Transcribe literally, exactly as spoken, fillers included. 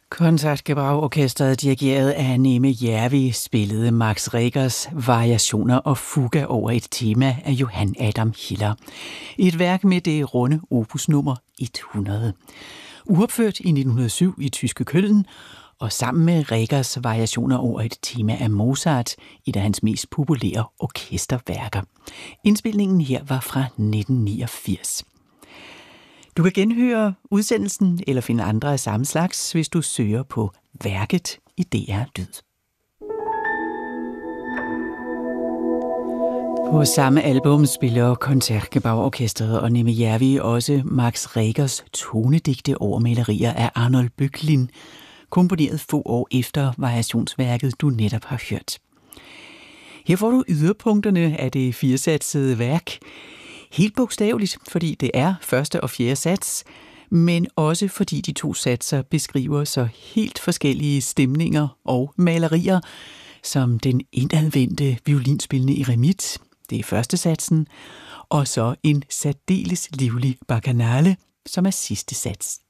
Concertgebouw-orkestret dirigeret af Neeme Järvi spillede Max Regers variationer og fuga over et tema af Johan Adam Hiller. Et værk med det runde opusnummer hundrede. Uopført i nitten hundrede og syv i tyske Køln, og sammen med Regers variationer over et tema af Mozart, et af hans mest populære orkesterværker. Indspilningen her var fra nitten niogfirs. Du kan genhøre udsendelsen eller finde andre af samme slags, hvis du søger på værket i D R Lyd. På samme album spiller Concertgebouw-orkestret og Neeme Järvi også Max Regers tonedigte over malerier af Arnold Böcklin, komponeret få år efter variationsværket, du netop har hørt. Her får du yderpunkterne af det firesatsede værk. Helt bogstaveligt, fordi det er første og fjerde sats, men også fordi de to satser beskriver så helt forskellige stemninger og malerier, som den indadvendte violinspillende eremit, det er første satsen, og så en særdeles livlig bacchanale, som er sidste sats.